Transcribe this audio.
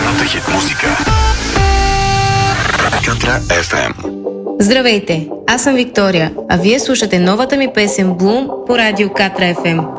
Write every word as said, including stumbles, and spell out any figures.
Най-актуалната хит музика. Катра еф ем. Здравейте, аз съм Виктория, а вие слушате новата ми песен Bloom по радио Катра еф ем.